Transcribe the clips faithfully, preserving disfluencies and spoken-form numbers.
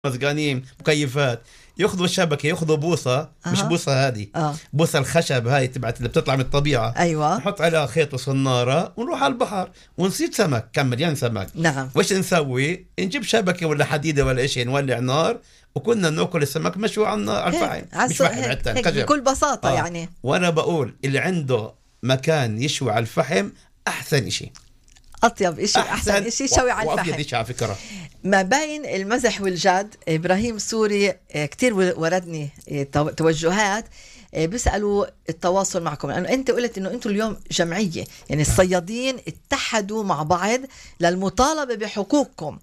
مزقانين مكيفات، ياخذوا الشبكه، ياخذوا بوصه أه. مش بوصه هذه أه. بوصه الخشب هاي تبعت اللي بتطلع من الطبيعه، ايوه، نحط عليها خيط وصناره ونروح على البحر ونصيد سمك، كم مليان سمك. نعم. وش نسوي؟ نجيب شبكه ولا حديده ولا شيء، نولع نار وكنا ناكل السمك مشوي على النار على الفحم، مش فحم حتى بكل بساطه آه. يعني وانا بقول اللي عنده مكان يشوي على الفحم احسن شيء، أطيب إشي، أحسن, أحسن إشي شوي على الفحم. وأفيد إشي على فكرة. ما بين المزح والجد، إبراهيم سوري كتير وردني توجهات بيسألوا التواصل معكم، لأنه أنت قلت إنه أنتوا اليوم جمعية، يعني الصيادين اتحدوا مع بعض للمطالبة بحقوقكم،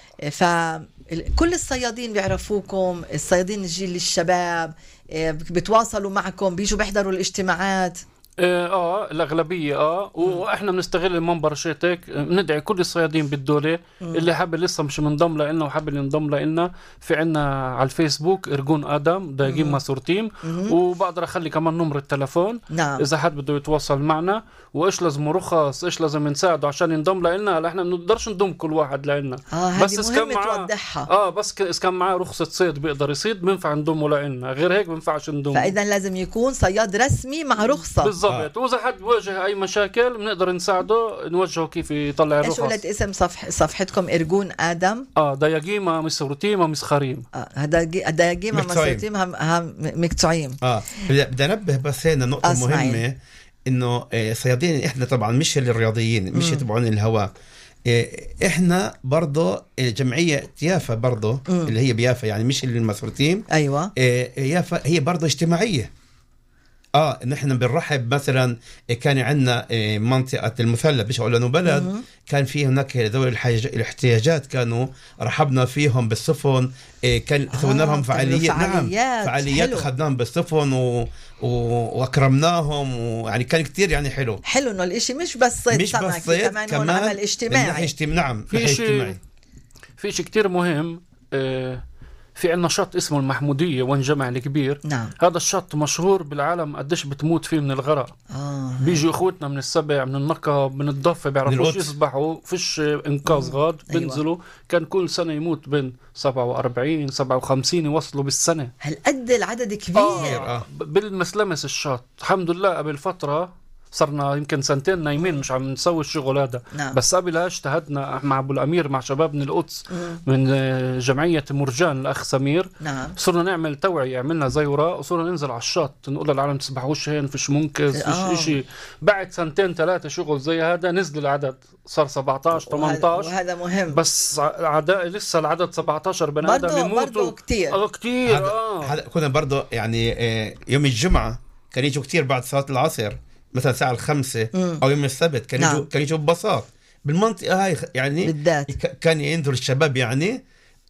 فكل الصيادين بيعرفوكم، الصيادين الجيل الشباب بتواصلوا معكم، بيجوا بيحضروا الاجتماعات. اه الاغلبيه اه واحنا بنستغل المنبر شيتك، بندعي كل الصيادين بالدوله اللي حابب لسه مش منضم لنا وحابب ينضم لنا، في عنا على الفيسبوك ارجون ادم دايقين ماسور تيم، وبقدر اخلي كمان نمر التلفون. نعم. اذا حد بده يتواصل معنا، وايش لازم رخص، ايش لازم نساعده عشان ينضم لنا، لا احنا ما بنقدرش نضم كل واحد لنا. اه بس اذا كان معاه اه بس اذا كان معاه رخصه صيد بيقدر يصيد بنفع نضمه لنا، غير هيك بنفعش نضمه. فاذا لازم يكون صياد رسمي مع رخصه بالضبط. آه. وإذا حد واجه أي مشاكل بنقدر نساعده، نوجهه كيف يطلع الرخص. إيش قلت اسم صفح صفحتكم؟ إرجون آدم آه دايقيما مسورتيما مسخريم. آه هذا دايقيما مسورتيم هم هم مكتوعيم. آه بدي أنبه بس هنا نقطة أسمعين. مهمة، إنه صيادين إحنا طبعا مش الرياضيين، مش تبعون الهواء، إحنا برضو جمعية يافا برضو مم. اللي هي بيافا، يعني مش اللي المسورتيم. أيوة. يافا هي برضو اجتماعية. اه نحن بنرحب مثلا، كان عندنا منطقه المثلث مش اقول انه بلد م- كان فيه هناك ذوي الاحتياجات، كانوا رحبنا فيهم بالسفن، كان آه سوينا لهم فعاليات. فعاليات نعم فعاليات اخذناهم بالسفن و... و... واكرمناهم، ويعني كان كتير يعني حلو حلو انه الاشي مش بس صيد مش سمك، بس صيد، كمان, كمان عمل اجتماعي. نعم في شيء في شيء كتير مهم. آه في عنا شط اسمه المحمودية وين جمع الكبير. نعم. هذا الشط مشهور بالعالم قديش بتموت فيه من الغرق. آه. بيجوا اخوتنا من السبع، من النقب، من الضفة، بيعرفوش يسبحوا، فيش انقاذ غاد، بينزلوا. أيوة. كان كل سنة يموت بين سبعة وأربعين سبعة وخمسين يوصلوا بالسنة. هل قد العدد كبير؟ آه. آه. بالمسلمس الشط الحمد لله. قبل فترة صرنا يمكن سنتين نايمين مش عم نسوي الشغل هذا. نعم. بس قبلها اجتهدنا مع ابو الامير مع شباب من القدس مم. من جمعيه مرجان الاخ سمير. نعم. صرنا نعمل توعيه، عملنا زيوره وصرنا ننزل على الشط نقول للعالم تسبحوش هين، فيش منقذ، فيش شيء. بعد سنتين ثلاثه شغل زي هذا نزل العدد، صار سبعتاش ثمانية عشر، وهذا مهم. بس عداء لسه العدد سبعة عشر بني ادم يموتوا برضه كثير اه كثير. هذا اه كنا برضه يعني يوم الجمعه كان يجوا كثير بعد صلاه العصر، مثلا الساعة الخمسة مم. أو يوم السبت كان يجوا نعم. كان يجوا ببساط بالمنطقة هاي يعني بالذات. كان ينظر الشباب يعني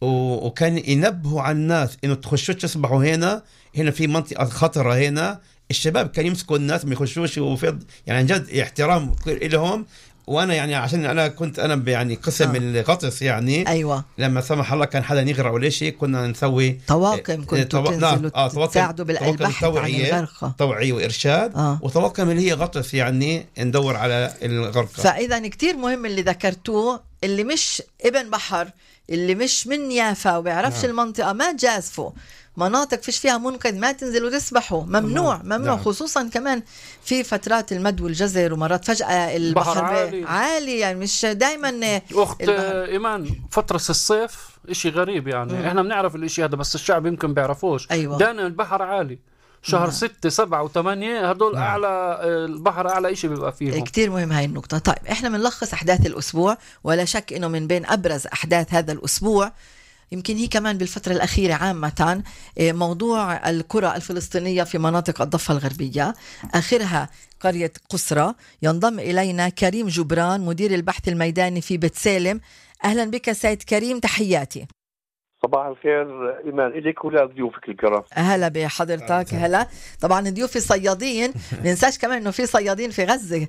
وكان ينبهوا على الناس إنه تخشوا تسبحوا هنا، هنا في منطقة خطرة هنا. الشباب كان يمسكوا الناس ما يخشوش، وفي يعني جد احترام لهم. وانا يعني عشان انا كنت انا يعني قسم آه. الغطس يعني. ايوه. لما سمح الله كان حدا يغرق ولا شيء كنا نسوي طواقم، كنتوا طو... تنزلوا آه. تساعدوا بالبحث عن الغرقى، توعية وارشاد آه. وطواقم اللي هي غطس يعني ندور على الغرقى. فاذا كتير مهم اللي ذكرتوه، اللي مش ابن بحر، اللي مش من يافا وبيعرفش نعم. المنطقة، ما تجازفوا مناطق فيش فيها منقذ، ما تنزلوا تسبحوا، ممنوع ممنوع نعم. خصوصا كمان في فترات المد والجزر، ومرات فجأة البحر عالي. عالي يعني مش دايما. أخت إيمان فترة الصيف إشي غريب يعني م. إحنا بنعرف الإشي هذا بس الشعب يمكن بيعرفوش. أيوة. دانا البحر عالي شهر نعم. ستة سبعة وثمانية هدول نعم. أعلى البحر أعلى إشي بيبقى فيهم. كتير مهم هاي النقطة. طيب إحنا بنلخص أحداث الأسبوع، ولا شك إنه من بين أبرز أحداث هذا الأسبوع يمكن هي كمان بالفترة الأخيرة عامة موضوع القرى الفلسطينية في مناطق الضفة الغربية، آخرها قرية قسرة. ينضم إلينا كريم جبران مدير البحث الميداني في بيت سالم. أهلا بك سيد كريم، تحياتي. صباح الخير إيمان إليك ولا ضيوفك الكرام. هلا بحضرتك. هلا. طبعا ضيوفي صيادين، ننساش كمان إنه في صيادين في غزة،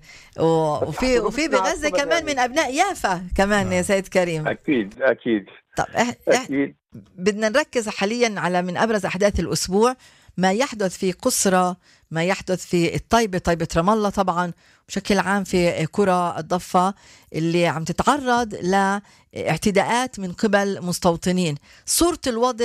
وفي وفي بغزة كمان من أبناء يافا كمان يا سيد كريم. أكيد أكيد. طب أكيد. بدنا نركز حاليا على من أبرز أحداث الأسبوع، ما يحدث في قسرة ما يحدث في الطيبة، طيبة رام الله طبعا بشكل عام في قرى الضفة اللي عم تتعرض لاعتداءات من قبل مستوطنين. صورة الوضع